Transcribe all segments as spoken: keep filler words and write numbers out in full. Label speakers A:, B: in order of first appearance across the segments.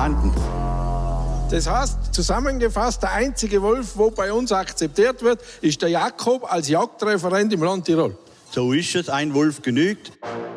A: vorhanden.
B: Das heißt, zusammengefasst, der einzige Wolf, der bei uns akzeptiert wird, ist der Jakob als Jagdreferent im Land Tirol.
A: So ist es, ein Wolf genügt.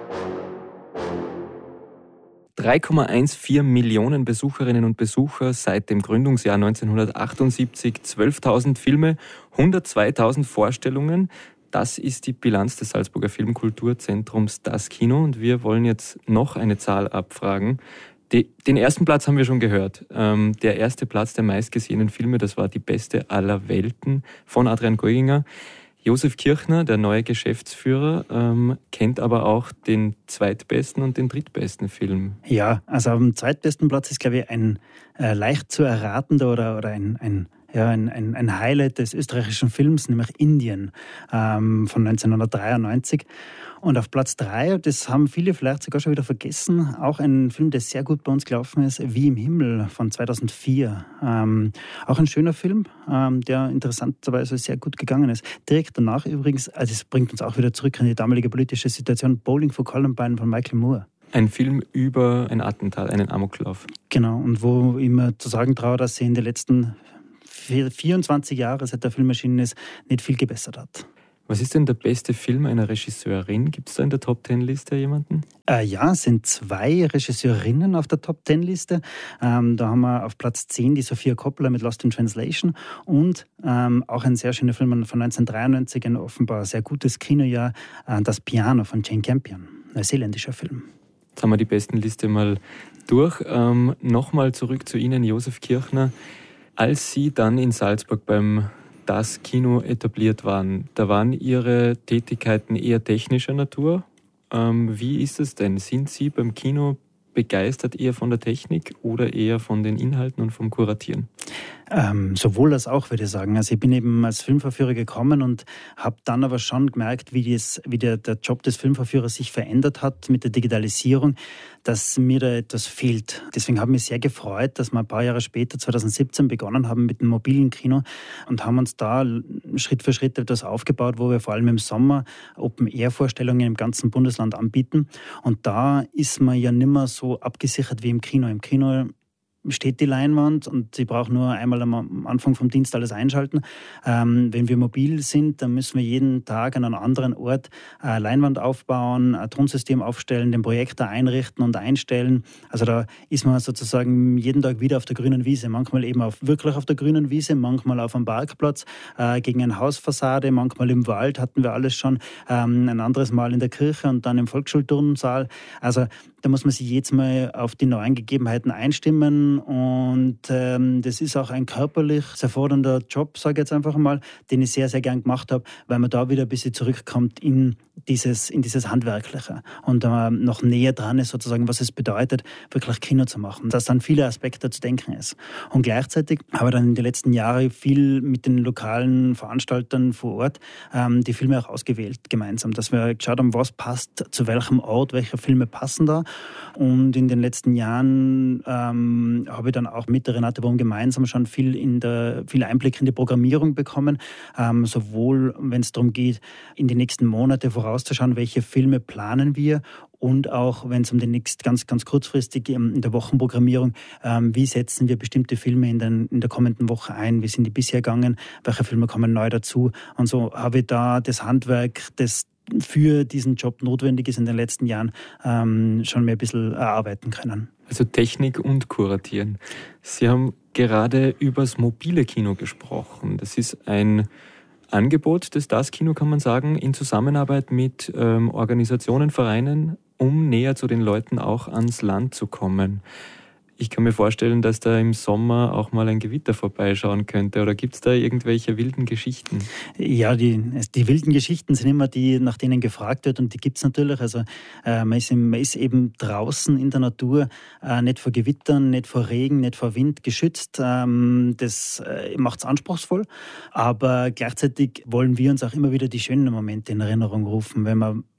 C: drei Komma vierzehn Millionen Besucherinnen und Besucher seit dem Gründungsjahr neunzehnhundertachtundsiebzig, zwölftausend Filme, hundertzweitausend Vorstellungen. Das ist die Bilanz des Salzburger Filmkulturzentrums Das Kino und wir wollen jetzt noch eine Zahl abfragen. Die, den ersten Platz haben wir schon gehört. Ähm, der erste Platz der meistgesehenen Filme, das war Die Beste aller Welten von Adrian Geuginger. Josef Kirchner, der neue Geschäftsführer, ähm, kennt aber auch den zweitbesten und den drittbesten Film.
D: Ja, also am zweitbesten Platz ist, glaube ich, ein äh, leicht zu erratender oder, oder ein, ein Ja, ein, ein, ein Highlight des österreichischen Films, nämlich Indien ähm, von neunzehnhundertdreiundneunzig. Und auf Platz drei, das haben viele vielleicht sogar schon wieder vergessen, auch ein Film, der sehr gut bei uns gelaufen ist, Wie im Himmel von zweitausendvier. Ähm, auch ein schöner Film, ähm, der interessanterweise sehr gut gegangen ist. Direkt danach übrigens, also es bringt uns auch wieder zurück in die damalige politische Situation, Bowling for Columbine von Michael Moore.
C: Ein Film über ein Attentat, einen Amoklauf.
D: Genau, und wo ich mir zu sagen traue, dass sie in den letzten vierundzwanzig Jahren, seit der Film erschienen ist, nicht viel gebessert hat.
C: Was ist denn der beste Film einer Regisseurin? Gibt es da in der Top-Ten-Liste jemanden?
D: Äh, ja, es sind zwei Regisseurinnen auf der Top-Ten-Liste. Ähm, da haben wir auf Platz zehn die Sofia Coppola mit Lost in Translation und ähm, auch ein sehr schöner Film von neunzehnhundertdreiundneunzig, ein offenbar sehr gutes Kinojahr, äh, Das Piano von Jane Campion, ein neuseeländischer Film.
C: Jetzt haben wir die besten Liste mal durch. Ähm, Nochmal zurück zu Ihnen, Josef Kirchner. Als Sie dann in Salzburg beim Das Kino etabliert waren, da waren Ihre Tätigkeiten eher technischer Natur. Ähm, wie ist es denn? Sind Sie beim Kino begeistert eher von der Technik oder eher von den Inhalten und vom Kuratieren?
D: Ähm, sowohl als auch, würde ich sagen. Also ich bin eben als Filmverführer gekommen und habe dann aber schon gemerkt, wie, das, wie der, der Job des Filmverführers sich verändert hat mit der Digitalisierung, dass mir da etwas fehlt. Deswegen habe ich mich sehr gefreut, dass wir ein paar Jahre später, zweitausendsiebzehn, begonnen haben mit dem mobilen Kino und haben uns da Schritt für Schritt etwas aufgebaut, wo wir vor allem im Sommer Open-Air-Vorstellungen im ganzen Bundesland anbieten. Und da ist man ja nicht mehr so abgesichert wie im Kino. Im Kino steht die Leinwand und sie braucht nur einmal am Anfang vom Dienst alles einschalten. Ähm, wenn wir mobil sind, dann müssen wir jeden Tag an einem anderen Ort eine Leinwand aufbauen, ein Tonsystem aufstellen, den Projektor einrichten und einstellen. Also da ist man sozusagen jeden Tag wieder auf der grünen Wiese. Manchmal eben auf, wirklich auf der grünen Wiese, manchmal auf einem Parkplatz, äh, gegen eine Hausfassade, manchmal im Wald hatten wir alles schon, ähm, ein anderes Mal in der Kirche und dann im Volksschulturnsaal. Also da muss man sich jedes Mal auf die neuen Gegebenheiten einstimmen und ähm, das ist auch ein körperlich sehr fordernder Job, sage ich jetzt einfach mal, den ich sehr, sehr gern gemacht habe, weil man da wieder ein bisschen zurückkommt in dieses, in dieses Handwerkliche und äh, noch näher dran ist sozusagen, was es bedeutet, wirklich Kino zu machen, dass dann viele Aspekte zu denken ist. Und gleichzeitig habe ich dann in den letzten Jahren viel mit den lokalen Veranstaltern vor Ort ähm, die Filme auch ausgewählt gemeinsam, dass wir geschaut haben, was passt zu welchem Ort, welche Filme passen da. Und in den letzten Jahren ähm, habe ich dann auch mit der Renate Wurm gemeinsam schon viel, in der, viel Einblick in die Programmierung bekommen, ähm, sowohl wenn es darum geht, in die nächsten Monate vorauszuschauen, welche Filme planen wir und auch wenn es um den nächsten, ganz, ganz kurzfristig in der Wochenprogrammierung, ähm, wie setzen wir bestimmte Filme in, den, in der kommenden Woche ein, wie sind die bisher gegangen, welche Filme kommen neu dazu und so habe ich da das Handwerk, das für diesen Job notwendig ist in den letzten Jahren, ähm, schon mehr ein bisschen erarbeiten können.
C: Also Technik und Kuratieren. Sie haben gerade über das mobile Kino gesprochen. Das ist ein Angebot des Das Kino, kann man sagen, in Zusammenarbeit mit ähm, Organisationen, Vereinen, um näher zu den Leuten auch ans Land zu kommen. Ich kann mir vorstellen, dass da im Sommer auch mal ein Gewitter vorbeischauen könnte. Oder gibt es da irgendwelche wilden Geschichten?
D: Ja, die, die wilden Geschichten sind immer die, nach denen gefragt wird. Und die gibt es natürlich. Also äh, man, ist, man ist eben draußen in der Natur, äh, nicht vor Gewittern, nicht vor Regen, nicht vor Wind geschützt. Ähm, das äh, macht es anspruchsvoll. Aber gleichzeitig wollen wir uns auch immer wieder die schönen Momente in Erinnerung rufen. Wenn man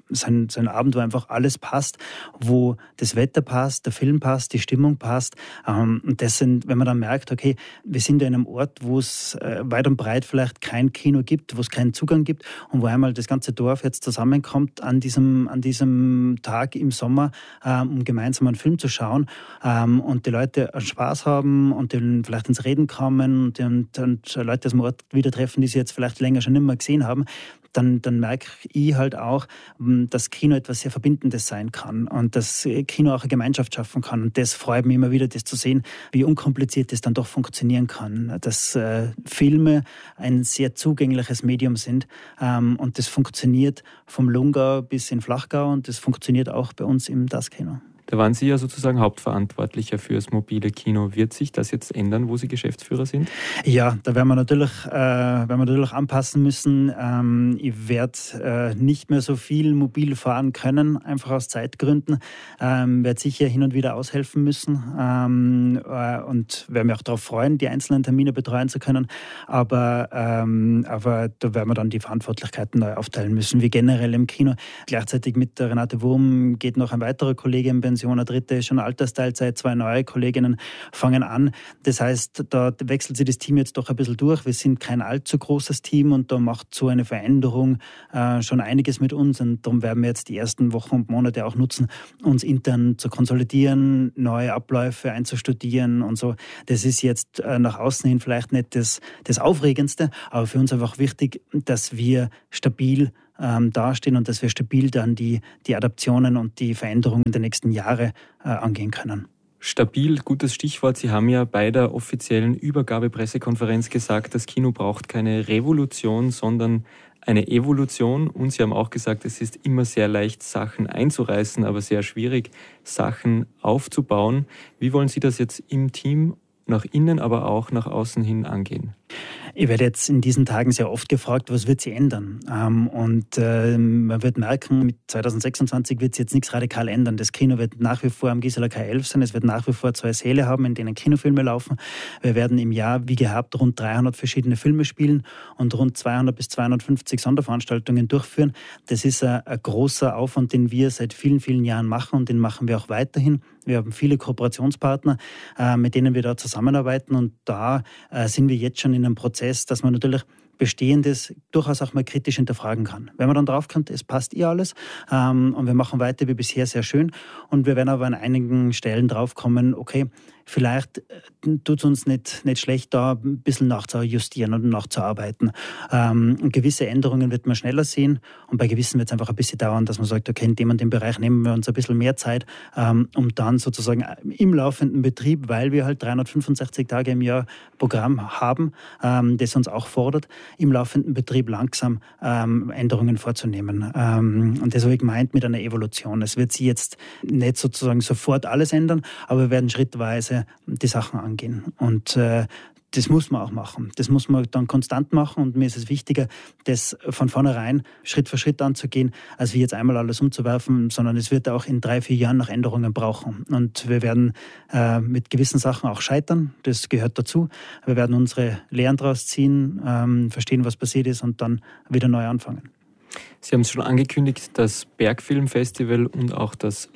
D: so ein, so ein Abend, wo einfach alles passt, wo das Wetter passt, der Film passt, die Stimmung passt. Ähm, und das sind, wenn man dann merkt, okay, wir sind in einem Ort, wo es äh, weit und breit vielleicht kein Kino gibt, wo es keinen Zugang gibt und wo einmal das ganze Dorf jetzt zusammenkommt an diesem, an diesem Tag im Sommer, ähm, um gemeinsam einen Film zu schauen ähm, und die Leute Spaß haben und die vielleicht ins Reden kommen und, und, und Leute aus dem Ort wieder treffen, die sie jetzt vielleicht länger schon nicht mehr gesehen haben, dann, dann merke ich halt auch, dass Kino etwas sehr Verbindendes sein kann und dass Kino auch eine Gemeinschaft schaffen kann. Und das freut mich immer wieder, das zu sehen, wie unkompliziert das dann doch funktionieren kann. Dass äh, Filme ein sehr zugängliches Medium sind ähm, und das funktioniert vom Lungau bis in Flachgau und das funktioniert auch bei uns im Das-Kino.
C: Da waren Sie ja sozusagen Hauptverantwortlicher für das mobile Kino. Wird sich das jetzt ändern, wo Sie Geschäftsführer sind?
D: Ja, da werden wir natürlich, äh, werden wir natürlich anpassen müssen. Ähm, ich werde äh, nicht mehr so viel mobil fahren können, einfach aus Zeitgründen. Ähm, werde sicher hin und wieder aushelfen müssen ähm, äh, und werde mich auch darauf freuen, die einzelnen Termine betreuen zu können. Aber, ähm, aber da werden wir dann die Verantwortlichkeiten neu aufteilen müssen, wie generell im Kino. Gleichzeitig mit der Renate Wurm geht noch ein weiterer Kollege in Pension. Eine dritte ist schon Altersteilzeit, zwei neue Kolleginnen fangen an. Das heißt, da wechselt sich das Team jetzt doch ein bisschen durch. Wir sind kein allzu großes Team und da macht so eine Veränderung äh, schon einiges mit uns und darum werden wir jetzt die ersten Wochen und Monate auch nutzen, uns intern zu konsolidieren, neue Abläufe einzustudieren und so. Das ist jetzt äh, nach außen hin vielleicht nicht das, das Aufregendste, aber für uns einfach wichtig, dass wir stabil Ähm, dastehen und dass wir stabil dann die, die Adaptionen und die Veränderungen der nächsten Jahre äh, angehen können.
C: Stabil, gutes Stichwort. Sie haben ja bei der offiziellen Übergabepressekonferenz gesagt, das Kino braucht keine Revolution, sondern eine Evolution. Und Sie haben auch gesagt, es ist immer sehr leicht, Sachen einzureißen, aber sehr schwierig, Sachen aufzubauen. Wie wollen Sie das jetzt im Team nach innen, aber auch nach außen hin angehen?
D: Ich werde jetzt in diesen Tagen sehr oft gefragt, was wird sich ändern? Ähm, und äh, man wird merken, mit zwanzig sechsundzwanzig wird sich jetzt nichts radikal ändern. Das Kino wird nach wie vor am Gisela K elf sein. Es wird nach wie vor zwei Säle haben, in denen Kinofilme laufen. Wir werden im Jahr, wie gehabt, rund dreihundert verschiedene Filme spielen und rund zweihundert bis zweihundertfünfzig Sonderveranstaltungen durchführen. Das ist ein, ein großer Aufwand, den wir seit vielen, vielen Jahren machen und den machen wir auch weiterhin. Wir haben viele Kooperationspartner, äh, mit denen wir da zusammenarbeiten und da äh, sind wir jetzt schon in einem Prozess, dass man natürlich Bestehendes durchaus auch mal kritisch hinterfragen kann. Wenn man dann draufkommt, es passt eh alles ähm, und wir machen weiter wie bisher sehr schön und wir werden aber an einigen Stellen draufkommen, okay, vielleicht tut es uns nicht, nicht schlecht, da ein bisschen nachzujustieren und nachzuarbeiten. Ähm, und gewisse Änderungen wird man schneller sehen und bei gewissen wird es einfach ein bisschen dauern, dass man sagt, okay, in dem und dem Bereich nehmen wir uns ein bisschen mehr Zeit, ähm, um dann sozusagen im laufenden Betrieb, weil wir halt dreihundertfünfundsechzig Tage im Jahr Programm haben, ähm, das uns auch fordert, im laufenden Betrieb langsam ähm, Änderungen vorzunehmen. Ähm, und das habe ich gemeint mit einer Evolution. Es wird sich jetzt nicht sozusagen sofort alles ändern, aber wir werden schrittweise die Sachen angehen. Und äh, das muss man auch machen. Das muss man dann konstant machen und mir ist es wichtiger, das von vornherein Schritt für Schritt anzugehen, als wie jetzt einmal alles umzuwerfen, sondern es wird auch in drei, vier Jahren noch Änderungen brauchen. Und wir werden äh, mit gewissen Sachen auch scheitern, das gehört dazu. Wir werden unsere Lehren daraus ziehen, ähm, verstehen, was passiert ist und dann wieder neu anfangen.
C: Sie haben es schon angekündigt, das Bergfilmfestival und auch das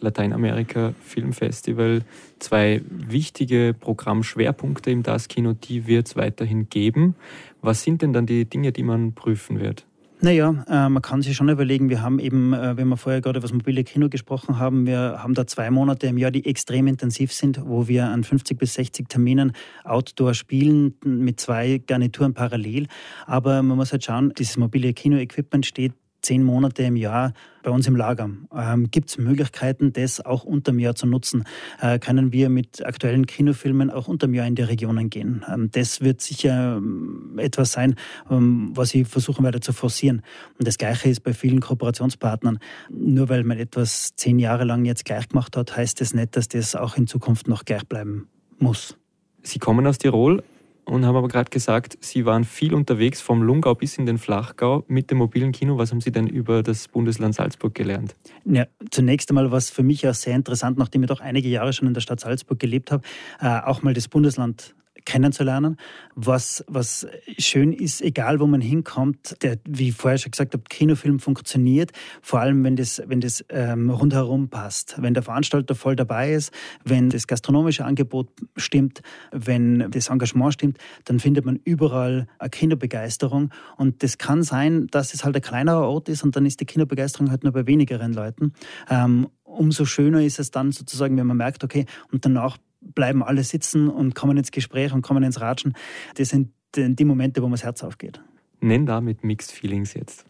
C: Lateinamerika-Filmfestival, zwei wichtige Programmschwerpunkte im Das-Kino, die wird es weiterhin geben. Was sind denn dann die Dinge, die man prüfen wird?
D: Naja, äh, man kann sich schon überlegen, wir haben eben, äh, wenn wir vorher gerade über das mobile Kino gesprochen haben, wir haben da zwei Monate im Jahr, die extrem intensiv sind, wo wir an fünfzig bis sechzig Terminen Outdoor spielen, mit zwei Garnituren parallel. Aber man muss halt schauen, dieses mobile Kino-Equipment steht zehn Monate im Jahr bei uns im Lager. Ähm, gibt es Möglichkeiten, das auch unterm Jahr zu nutzen? Äh, können wir mit aktuellen Kinofilmen auch unterm Jahr in die Regionen gehen? Ähm, das wird sicher ähm, etwas sein, ähm, was ich versuchen werde zu forcieren. Und das Gleiche ist bei vielen Kooperationspartnern. Nur weil man etwas zehn Jahre lang jetzt gleich gemacht hat, heißt das nicht, dass das auch in Zukunft noch gleich bleiben muss.
C: Sie kommen aus Tirol und haben aber gerade gesagt, Sie waren viel unterwegs vom Lungau bis in den Flachgau mit dem mobilen Kino. Was haben Sie denn über das Bundesland Salzburg gelernt?
D: Ja, zunächst einmal war es für mich auch sehr interessant, nachdem ich doch einige Jahre schon in der Stadt Salzburg gelebt habe, äh, auch mal das Bundesland kennenzulernen. Was, was schön ist, egal wo man hinkommt, der, wie ich vorher schon gesagt habe, Kinofilm funktioniert, vor allem wenn das, wenn das ähm, rundherum passt. Wenn der Veranstalter voll dabei ist, wenn das gastronomische Angebot stimmt, wenn das Engagement stimmt, dann findet man überall eine Kinobegeisterung. Und das kann sein, dass es halt ein kleinerer Ort ist und dann ist die Kinobegeisterung halt nur bei wenigeren Leuten. Ähm, umso schöner ist es dann sozusagen, wenn man merkt, okay, und danach bleiben alle sitzen und kommen ins Gespräch und kommen ins Ratschen. Das sind die Momente, wo mir das Herz aufgeht.
C: Nenn da mit Mixed Feelings jetzt.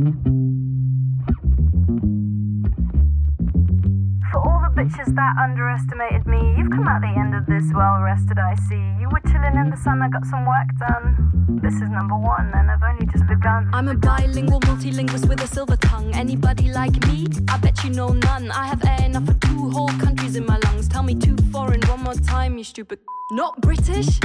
E: For all the bitches that underestimated me, you've come out the end of this well rested, I see. You were chilling in the sun, I got some work done. This is number one and I've only just begun. I'm a bilingual multilingualist with a silver tongue. Anybody like me? I bet you know none. I have air enough for two whole countries in my lungs. Tell me two foreign one more time, you stupid. Not British?